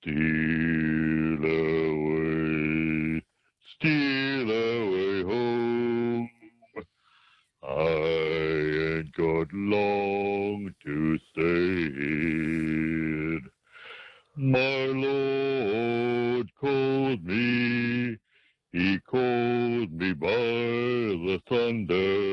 steal away home. I ain't got long to stay. My Lord called me, he called me by the thunder.